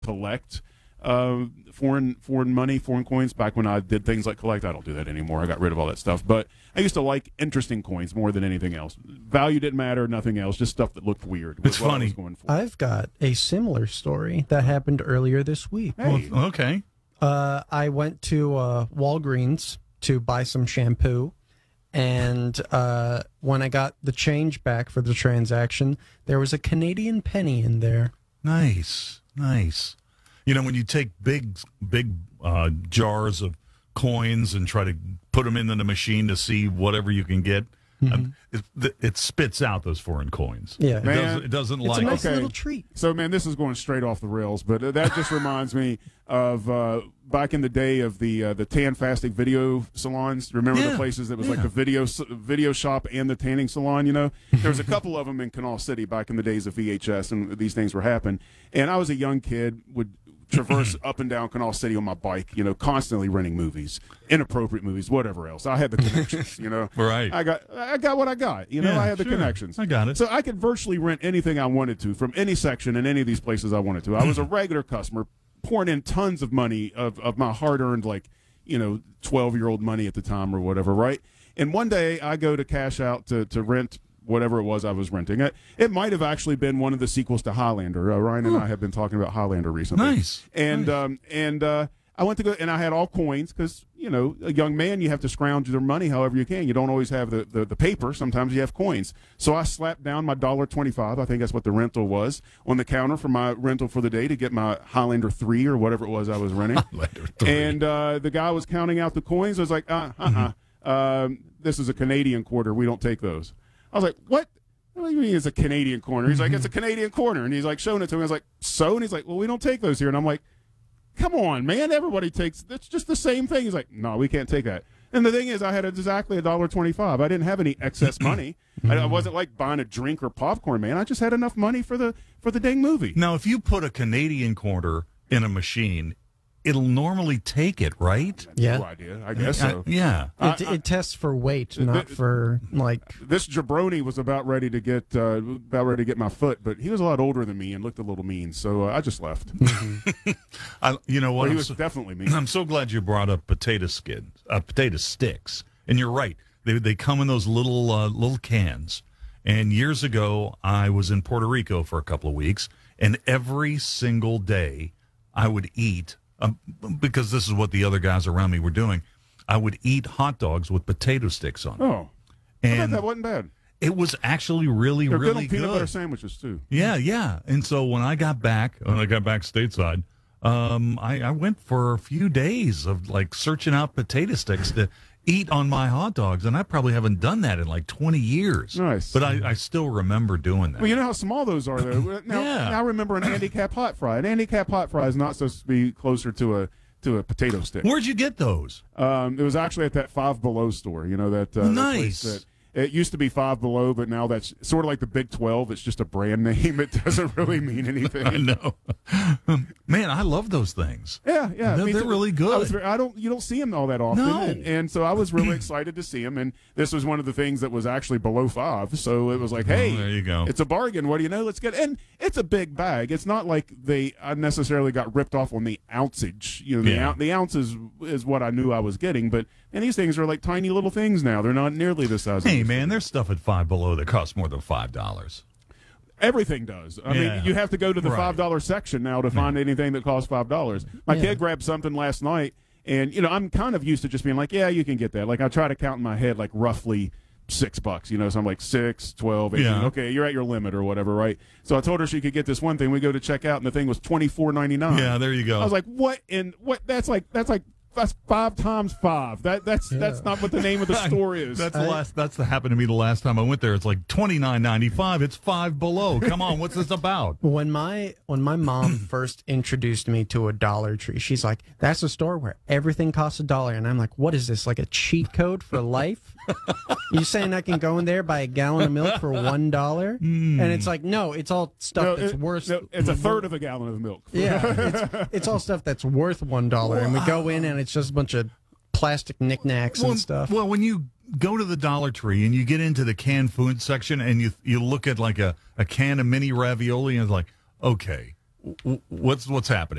collect foreign money, foreign coins. Back when I did things like collect, I don't do that anymore. I got rid of all that stuff. But I used to like interesting coins more than anything else. Value didn't matter, nothing else, just stuff that looked weird. It's funny. I was going for. I've got a similar story that happened earlier this week. Hey. Well, okay. I went to Walgreens to buy some shampoo, and when I got the change back for the transaction, there was a Canadian penny in there. Nice. You know, when you take big jars of coins and try to put them into the machine to see whatever you can get, it spits out those foreign coins. Yeah. It doesn't It's like a nice Okay. little treat. So, man, this is going straight off the rails, but that just reminds me of back in the day of the tan-fastic video salons. Remember the places that was like the video shop and the tanning salon, you know? There was a couple of them in Canal City back in the days of VHS, and these things were happening. And I was a young kid, would traverse up and down Canal City on my bike, you know, constantly renting movies, inappropriate movies, whatever else. I had the connections, you know. Right. I got what I got, you know. Yeah, I had the sure. connections. I got it. So I could virtually rent anything I wanted to from any section in any of these places I wanted to. I was a regular customer, pouring in tons of money of my hard-earned, like, you know, 12-year-old money at the time or whatever, right? And one day I go to cash out to rent whatever it was I was renting. It might have actually been one of the sequels to Highlander. Ryan and I have been talking about Highlander recently. Nice. And I went to go, and I had all coins because, you know, a young man, you have to scrounge your money however you can. You don't always have the paper. Sometimes you have coins. So I slapped down my $1.25, I think that's what the rental was, on the counter for my rental for the day to get my Highlander 3 or whatever it was I was renting. Highlander 3. And the guy was counting out the coins. I was like, this is a Canadian quarter. We don't take those. I was like, what? What do you mean it's a Canadian corner? He's like, it's a Canadian corner. And he's like showing it to me. I was like, so? And he's like, well, we don't take those here. And I'm like, come on, man. Everybody takes, that's just the same thing. He's like, no, we can't take that. And the thing is, I had exactly $1.25. I didn't have any excess money. I wasn't like buying a drink or popcorn, man. I just had enough money for the dang movie. Now, if you put a Canadian quarter in a machine, it'll normally take it, right? Yeah. No idea. I guess so. Yeah. It tests for weight, not for like. This jabroni was about ready to get my foot, but he was a lot older than me and looked a little mean, so I just left. You know what? Well, he was definitely mean. I'm so glad you brought up potato sticks. And you're right. They come in those little cans. And years ago, I was in Puerto Rico for a couple of weeks, and every single day I would eat, because this is what the other guys around me were doing, I would eat hot dogs with potato sticks on them. Oh, I bet And that wasn't bad. it was actually really, They're really good on peanut butter good. sandwiches too. Yeah. And so when I got back stateside, I went for a few days of like searching out potato sticks to eat on my hot dogs, and I probably haven't done that in like 20 years. Nice. But I still remember doing that. Well, you know how small those are, though. Now, Yeah. now remember an handicap hot fry. An handicap hot fry is not supposed to be closer to a potato stick. Where'd you get those? It was actually at that Five Below store. You know that that Nice. place that it used to be Five Below, but now that's sort of like the Big 12. It's just a brand name. It doesn't really mean anything. I know. Man, I love those things. Yeah. They're me too. really good. You don't see them all that often. No. And so I was really excited to see them. And this was one of the things that was actually below $5. So it was like, hey, there you go. It's a bargain. What do you know? Let's get. And it's a big bag. It's not like they necessarily got ripped off on the ounceage. You know, the ounce is what I knew I was getting. But and these things are like tiny little things now. They're not nearly the size. Hey, of man, there's stuff at Five Below that costs more than $5. Everything does. I mean, you have to go to the Right. $5 section now to find anything that costs $5. My kid grabbed something last night, and you know, I'm kind of used to just being like, yeah, you can get that. Like I try to count in my head like roughly $6, you know, so I'm like 6, 12, 18. Yeah. Okay, you're at your limit or whatever, right? So I told her she could get this one thing. We go to check out, and the thing was $24.99. Yeah, there you go. I was like, what? That's 5 times 5. That's not what the name of the store is. That's happened to me the last time I went there. It's like $29.95. It's Five Below. Come on, what's this about? When my mom first introduced me to a Dollar Tree, she's like, "That's a store where everything costs $1." And I'm like, "What is this? Like a cheat code for life? You saying I can go in there buy a gallon of milk for $1?" And it's like, no, it's all stuff that's worth. No, it's a third of a gallon of milk. Yeah, it's all stuff that's worth $1, and we go in and it's just a bunch of plastic knickknacks and stuff. Well, when you go to the Dollar Tree and you get into the canned food section and you look at like a can of mini ravioli and it's like, okay, What's happening?